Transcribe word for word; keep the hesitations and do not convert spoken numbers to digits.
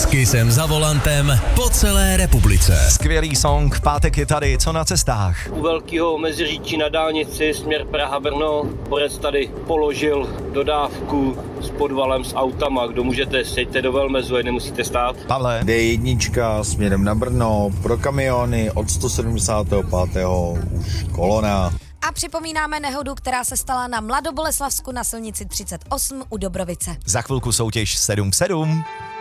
S Kissem za volantem po celé republice. Skvělý song, pátek je tady, co na cestách? U Velkého Meziříčí na dálnici směr Praha-Brno borec tady položil dodávku s podvalem s autama. Kdo můžete, sejďte do Velmezu, jen nemusíte stát. Pavle. dé jedna směrem na Brno, pro kamiony od sto sedmdesát pět už kolona. A připomínáme nehodu, která se stala na Mladoboleslavsku na silnici třicet osm u Dobrovice. Za chvilku soutěž sedm sedm.